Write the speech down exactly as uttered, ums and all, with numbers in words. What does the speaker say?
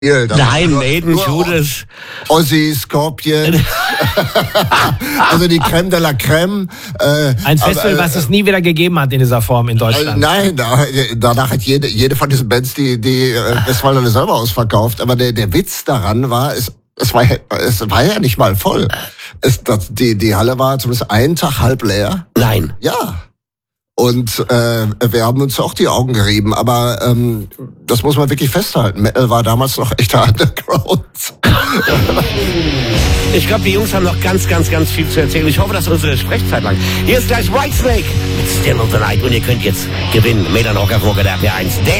Nein, Maiden, Judas. Ozzy, Scorpion. Also die Crème de la Crème. Äh, Ein Festival, aber, äh, was es nie wieder gegeben hat in dieser Form in Deutschland. Äh, nein, da, danach hat jede, jede von diesen Bands die, die äh, Westfalen selber ausverkauft. Aber der, der Witz daran war, es, es, war, es war ja nicht mal voll. Es, das, die, die Halle war zumindest einen Tag halb leer. Nein. Ja. Und äh, wir haben uns auch die Augen gerieben, aber ähm, das muss man wirklich festhalten. Metal war damals noch echter Underground. Ich glaube, die Jungs haben noch ganz, ganz, ganz viel zu erzählen. Ich hoffe, dass unsere Sprechzeit lang. Hier ist gleich Whitesnake mit Still of the Night und ihr könnt jetzt gewinnen. Metern Rocker Vorger der R P eins.